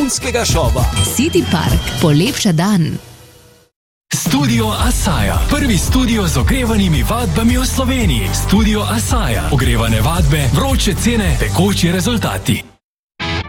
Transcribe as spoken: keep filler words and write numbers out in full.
vrhunskega šova. City Park, polepša dan. Studio Asaja, prvi studio z ogrevanimi vadbami v Sloveniji. Studio Asaja, ogrevane vadbe, vroče cene, tekoči rezultati.